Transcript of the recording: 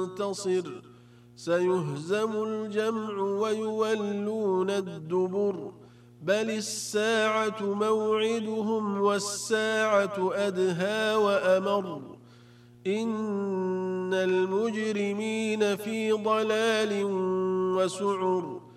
ينتصر سيهزم الجمع ويولون الدبر بل الساعة موعدهم والساعة أدهى وأمر إن المجرمين في ضلال وسعر